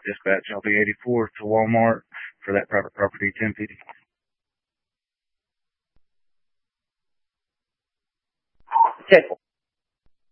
dispatch LB84 to Walmart for that private property 1050. Okay.